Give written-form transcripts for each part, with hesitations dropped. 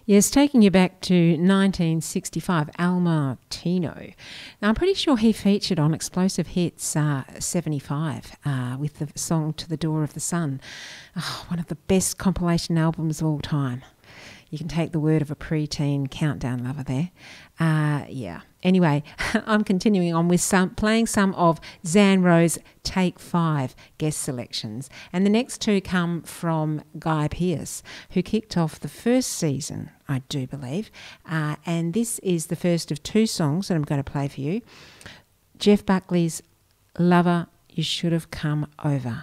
Yes, taking you back to 1965, Al Martino. Now, I'm pretty sure he featured on Explosive Hits 75 with the song To the Door of the Sun. Oh, one of the best compilation albums of all time. You can take the word of a preteen countdown lover there. Yeah. Anyway, I'm continuing on with playing some of Zan Rowe's Take 5 guest selections. And the next two come from Guy Pearce, who kicked off the first season, I do believe. And this is the first of two songs that I'm going to play for you. Jeff Buckley's Lover, You Should Have Come Over.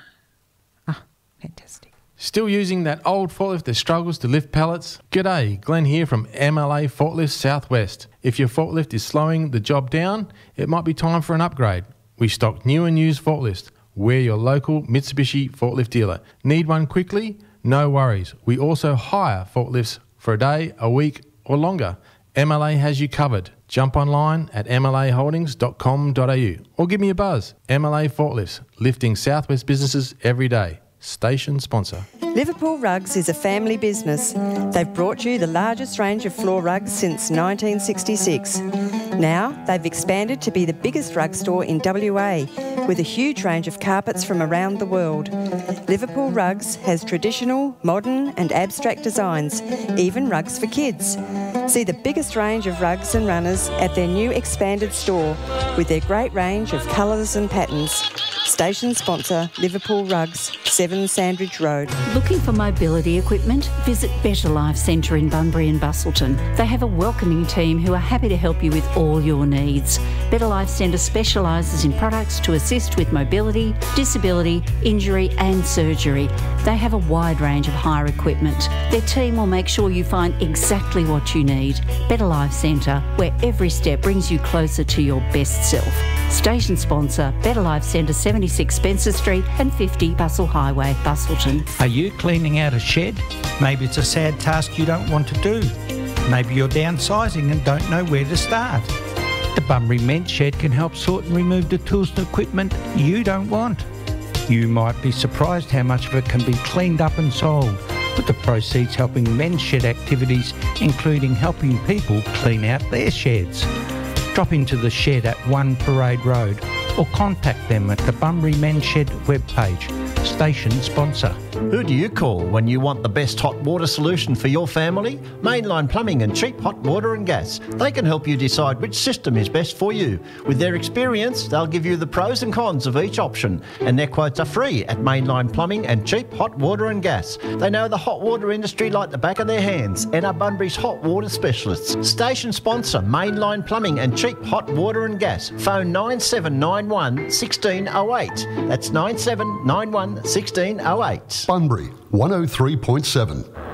Ah, fantastic. Still using that old forklift that struggles to lift pallets? G'day, Glenn here from MLA Forklift Southwest. If your forklift is slowing the job down, it might be time for an upgrade. We stock new and used forklifts. We're your local Mitsubishi forklift dealer. Need one quickly? No worries. We also hire forklifts for a day, a week or longer. MLA has you covered. Jump online at mlaholdings.com.au or give me a buzz. MLA Forklifts, lifting Southwest businesses every day. Station sponsor. Liverpool Rugs is a family business. They've brought you the largest range of floor rugs since 1966. Now they've expanded to be the biggest rug store in WA with a huge range of carpets from around the world. Liverpool Rugs has traditional, modern and abstract designs, even rugs for kids. See the biggest range of rugs and runners at their new expanded store with their great range of colours and patterns. Station sponsor, Liverpool Rugs, 7 Sandridge Road. Looking for mobility equipment? Visit Better Life Centre in Bunbury and Bustleton. They have a welcoming team who are happy to help you with all your needs. Better Life Centre specialises in products to assist with mobility, disability, injury and surgery. They have a wide range of hire equipment. Their team will make sure you find exactly what you need. Better Life Centre, where every step brings you closer to your best self. Station sponsor, Better Life Centre, 76 Spencer Street and 50 Bustle Highway, Bustleton. Are you cleaning out a shed? Maybe it's a sad task you don't want to do. Maybe you're downsizing and don't know where to start. The Bunbury Men's Shed can help sort and remove the tools and equipment you don't want. You might be surprised how much of it can be cleaned up and sold, with the proceeds helping men's shed activities, including helping people clean out their sheds. Drop into the shed at 1 Parade Road or contact them at the Bunbury Men's Shed webpage. Station sponsor. Who do you call when you want the best hot water solution for your family? Mainline Plumbing and Cheap Hot Water and Gas. They can help you decide which system is best for you. With their experience, they'll give you the pros and cons of each option, and their quotes are free at Mainline Plumbing and Cheap Hot Water and Gas. They know the hot water industry like the back of their hands and are Bunbury's hot water specialists. Station sponsor, Mainline Plumbing and Cheap Hot Water and Gas. Phone 9791 1608. That's 9791 1608. Bunbury 103.7.